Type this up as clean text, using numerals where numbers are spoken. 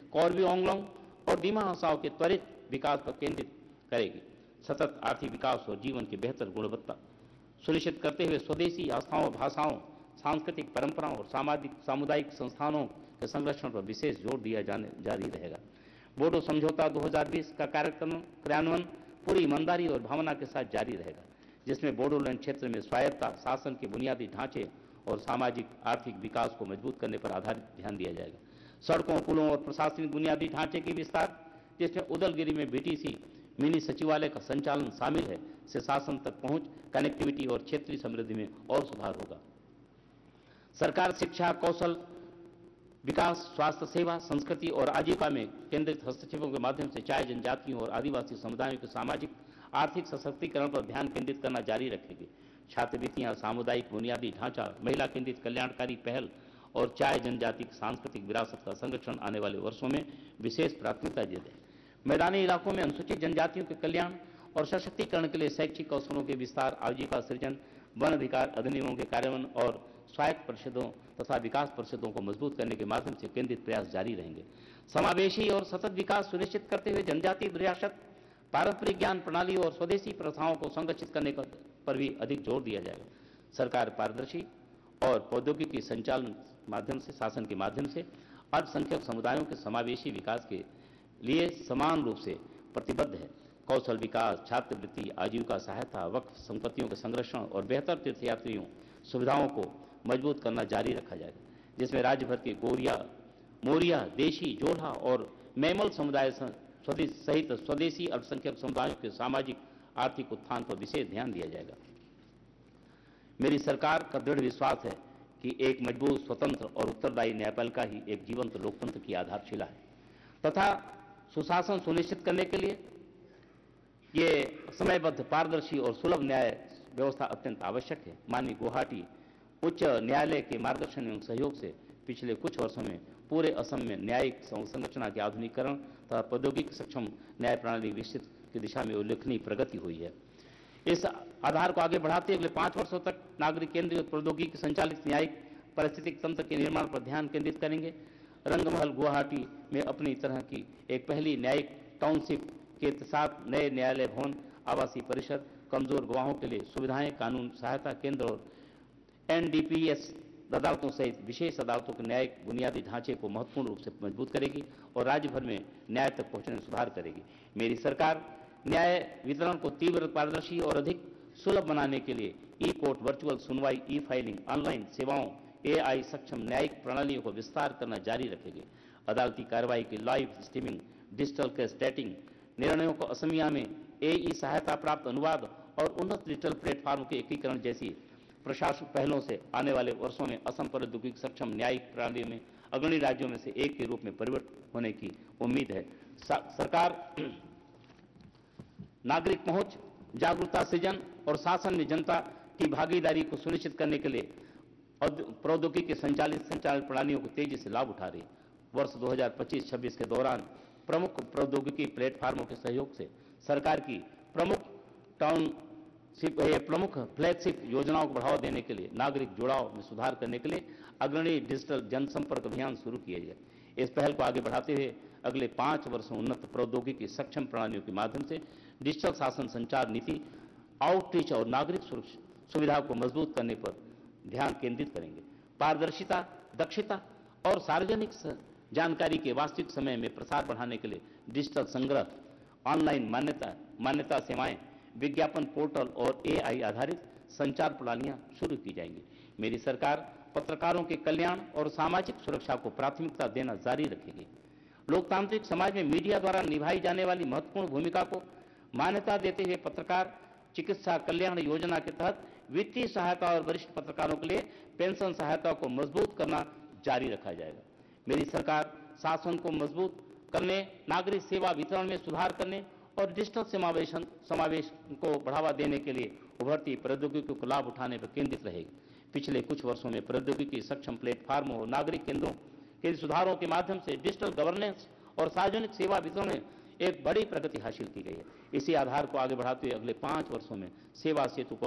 कॉर्बी आंगलोंग और दिमा हसाओ के त्वरित विकास पर केंद्रित करेगी। सतत आर्थिक विकास और जीवन की बेहतर गुणवत्ता सुनिश्चित करते हुए स्वदेशी आस्थाओं, भाषाओं, सांस्कृतिक परंपराओं और सामुदायिक संस्थानों के संरक्षण पर विशेष जोर दिया जारी रहेगा। बोडो समझौता 2020 का क्रियान्वयन पूरी ईमानदारी और भावना के साथ जारी रहेगा, जिसमें बोडोलैंड क्षेत्र में स्वायत्तता, शासन के बुनियादी ढांचे और सामाजिक आर्थिक विकास को मजबूत करने पर आधारित ध्यान दिया जाएगा। सड़कों, पुलों और प्रशासनिक बुनियादी ढांचे की विस्तार, जिसमें उदलगिरी में बीटीसी मिनी सचिवालय का संचालन शामिल है, से शासन तक पहुंच, कनेक्टिविटी और क्षेत्रीय समृद्धि में और सुधार होगा। सरकार शिक्षा, कौशल विकास, स्वास्थ्य सेवा, संस्कृति और आजीविका में केंद्रित हस्तक्षेपों के माध्यम से चाय, जनजातियों और आदिवासी समुदायों के सामाजिक आर्थिक सशक्तिकरण पर ध्यान केंद्रित करना जारी रखेगी। छात्रवृत्तियां, सामुदायिक बुनियादी ढांचा, महिला केंद्रित कल्याणकारी पहल और चाय जनजाति की सांस्कृतिक विरासत का संरक्षण आने वाले वर्षों में विशेष प्राथमिकता दी जाए। मैदानी इलाकों में अनुसूचित जनजातियों के कल्याण और सशक्तिकरण के लिए शैक्षिक अवसरों के विस्तार, आजीविका सृजन, वन अधिकार अधिनियमों के कार्यान्वयन और स्वायत्त परिषदों तथा विकास परिषदों को मजबूत करने के माध्यम से केंद्रित प्रयास जारी रहेंगे। समावेशी और सतत विकास सुनिश्चित करते हुए जनजातीय विरासत, पारंपरिक ज्ञान प्रणाली और स्वदेशी प्रथाओं को संरक्षित करने पर भी अधिक जोर दिया जाएगा। सरकार पारदर्शी और प्रौद्योगिकी संचालन माध्यम से, शासन के माध्यम से अल्पसंख्यक समुदायों के समावेशी विकास के लिए समान रूप से प्रतिबद्ध है। कौशल विकास, छात्रवृत्ति, आजीविका सहायता, वक्फ संपत्तियों के संरक्षण और बेहतर तीर्थयात्रियों सुविधाओं को मजबूत करना जारी रखा जाएगा, जिसमें राज्य भर के गोरिया, मोरिया, देशी, जोड़ा और मैमल समुदाय सहित स्वदेशी अल्पसंख्यक समुदायों के सामाजिक आर्थिक उत्थान पर विशेष ध्यान दिया जाएगा। मेरी सरकार का दृढ़ विश्वास है कि एक मजबूत, स्वतंत्र और उत्तरदायी न्यायपालिका ही एक जीवंत लोकतंत्र की आधारशिला है तथा सुशासन सुनिश्चित करने के लिए ये समयबद्ध, पारदर्शी और सुलभ न्याय व्यवस्था अत्यंत आवश्यक है। माननीय गुवाहाटी उच्च न्यायालय के मार्गदर्शन एवं सहयोग से पिछले कुछ वर्षों में पूरे असम में न्यायिक संरचना के आधुनिकीकरण तथा प्रौद्योगिकी सक्षम न्याय प्रणाली विकसित की दिशा में उल्लेखनीय प्रगति हुई है। इस आधार को आगे बढ़ाते अगले 5 वर्षों तक नागरिक केंद्रीय प्रौद्योगिकी संचालित न्यायिक पारिस्थितिक तंत्र के निर्माण पर ध्यान केंद्रित करेंगे। रंगमहल गुवाहाटी में अपनी तरह की एक पहली न्यायिक टाउनशिप के साथ नए न्यायालय भवन, आवासीय परिसर, कमजोर गवाहों के लिए सुविधाएं, कानून सहायता केंद्र और एनडीपीएस अदालतों सहित विशेष अदालतों के न्यायिक बुनियादी ढांचे को महत्वपूर्ण रूप से मजबूत करेगी और राज्य भर में न्याय तक पहुंचने में सुधार करेगी। मेरी सरकार न्याय वितरण को तीव्र, पारदर्शी और अधिक सुलभ बनाने के लिए ई कोर्ट, वर्चुअल सुनवाई, ई फाइलिंग, ऑनलाइन सेवाओं, एआई सक्षम न्यायिक प्रणालियों को विस्तार करना जारी रखेगी। अदालती कार्रवाई की लाइव स्ट्रीमिंग, डिजिटल केस स्टेटिंग, निर्णयों को असमिया में एई सहायता प्राप्त अनुवाद और उन्नत डिजिटल प्लेटफॉर्म के एकीकरण जैसी प्रशासनिक पहलों से आने वाले वर्षों में असम प्रौद्योगिकी सक्षम न्यायिक प्रणाली में अग्रणी राज्यों में से एक के रूप में परिवर्तित होने की उम्मीद है। सरकार नागरिक पहुंच, जागरूकता सृजन और शासन में जनता की भागीदारी को सुनिश्चित करने के लिए प्रौद्योगिकी संचालित प्रणालियों को तेजी से लाभ उठा रही है। वर्ष 2025-26 के दौरान प्रमुख प्रौद्योगिकी प्लेटफार्मों के सहयोग से सरकार की प्रमुख फ्लैगशिप योजनाओं को बढ़ावा देने के लिए नागरिक जुड़ाव में सुधार करने के लिए अग्रणी डिजिटल जनसंपर्क अभियान शुरू किया गया। इस पहल को आगे बढ़ाते हुए अगले 5 वर्षों उन्नत प्रौद्योगिकी सक्षम प्रणालियों के माध्यम से डिजिटल शासन संचार नीति, आउटरीच और नागरिक सुविधा को मजबूत करने पर ध्यान केंद्रित करेंगे। पारदर्शिता, दक्षता और सार्वजनिक जानकारी के वास्तविक समय में प्रसार बढ़ाने के लिए डिजिटल संग्रह, ऑनलाइन मान्यता सेवाएं, विज्ञापन पोर्टल और एआई आधारित संचार प्रणालियां शुरू की जाएंगी। मेरी सरकार पत्रकारों के कल्याण और सामाजिक सुरक्षा को प्राथमिकता देना जारी रखेगी। लोकतांत्रिक समाज में मीडिया द्वारा निभाई जाने वाली महत्वपूर्ण भूमिका को मान्यता देते हुए पत्रकार चिकित्सा कल्याण योजना के तहत वित्तीय सहायता और वरिष्ठ पत्रकारों के लिए पेंशन सहायता को मजबूत करना जारी रखा जाएगा। मेरी सरकार शासन को मजबूत करने, नागरिक सेवा वितरण में सुधार करने और डिजिटल समावेश को बढ़ावा देने के लिए उभरती प्रौद्योगिकी को लाभ उठाने पर केंद्रित रहेगी। पिछले कुछ वर्षों में प्रौद्योगिकी सक्षम प्लेटफार्मों और नागरिक केंद्रों के सुधारों के माध्यम से डिजिटल गवर्नेंस और सार्वजनिक सेवा वितरण में एक बड़ी प्रगति हासिल की गई है। इसी आधार को आगे बढ़ाते हुए अगले 5 वर्षों में सेवा सेतु को